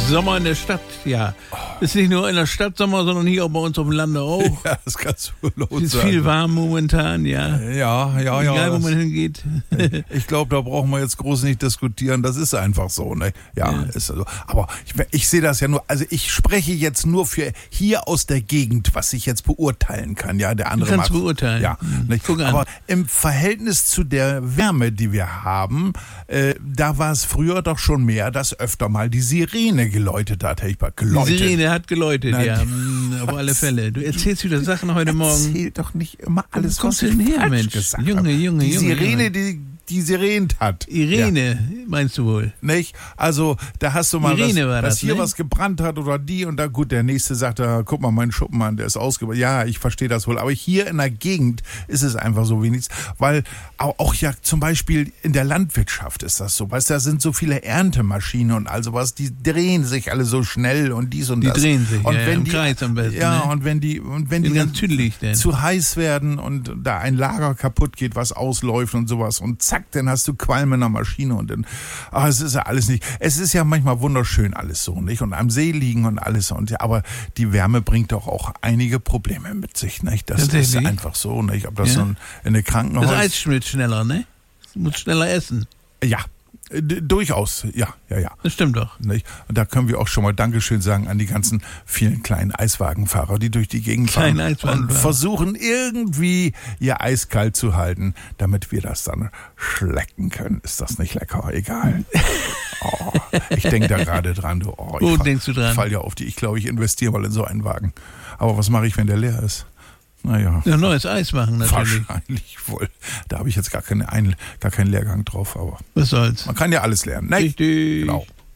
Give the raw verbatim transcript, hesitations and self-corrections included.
Sommer in der Stadt, ja. Ist nicht nur in der Stadt Sommer, sondern hier auch bei uns auf dem Lande auch. Ja, das kannst du laut Es ist sagen. viel warm momentan, ja. Ja, ja, ja. Egal, wo das- man hingeht. Ich glaube, da brauchen wir jetzt groß nicht diskutieren. Das ist einfach so, ne? Ja, Ja. ist so. Aber ich, ich sehe das ja nur, also ich spreche jetzt nur für hier aus der Gegend, was ich jetzt beurteilen kann. Ja, der andere kannst mag- beurteilen. Ja, Mhm. nicht? Guck an. Aber im Verhältnis zu der Wärme, die wir haben, äh, da war es früher doch schon mehr, dass öfter mal die Sirene geläutet hat. Hätte ich mal Die geläutet. Sirene hat geläutet, Nein, ja. die- mm, Auf alle Fälle. Du erzählst wieder Sachen heute Morgen. Erzähl doch nicht immer alles, Wo kommst was du ich denn her, falsch Mensch? gesagt Junge, habe. Junge, die Junge, Sirene, Junge. die die sirent hat. Ja. Irene, meinst du wohl? Nicht? Also, da hast du mal Irene was, war dass das, hier ne? was gebrannt hat oder die und da, gut, der nächste sagt, da, guck mal, mein Schuppen an, der ist ausgebrannt. Ja, ich verstehe das wohl. Aber hier in der Gegend ist es einfach so wenig, weil auch, auch ja zum Beispiel in der Landwirtschaft ist das so. Weißt du, da sind so viele Erntemaschinen und all sowas, die drehen sich alle so schnell und dies und Die das. drehen sich, und ja, wenn im die, Kreis am besten, Ja, ne? und wenn die, und wenn Bin die ganz dann tüdelig denn. zu heiß werden und da ein Lager kaputt geht, was ausläuft und sowas und zack, dann hast du Qualm in der Maschine und dann, ach, es ist ja alles nicht, es ist ja manchmal wunderschön alles so, nicht? Und am See liegen und alles und ja, aber die Wärme bringt doch auch einige Probleme mit sich, nicht? Das ist Tatsächlich? einfach so, nicht? Ob das Ja. so ein, in eine Krankenhaus... Das Eis schmilzt schneller, ne? Du musst schneller essen. Ja, d- durchaus, ja, ja, ja. Das stimmt doch. Nicht? Und da können wir auch schon mal Dankeschön sagen an die ganzen vielen kleinen Eiswagenfahrer, die durch die Gegend fahren Kleinen Eiswagenfahrer. und versuchen irgendwie ihr Eis kalt zu halten, damit wir das dann schlecken können. Ist das nicht lecker? Egal. Oh, ich denke da gerade dran. Du, oh, Wo ich denkst du dran? Ich fall ja auf die. Ich glaube, ich investiere mal in so einen Wagen. Aber was mache ich, wenn der leer ist? Naja. Ja, neues Eis machen natürlich. Wahrscheinlich wohl. Da habe ich jetzt gar, keine, ein, gar keinen Lehrgang drauf, aber Was soll's? man kann ja alles lernen. Ne? Richtig. Genau.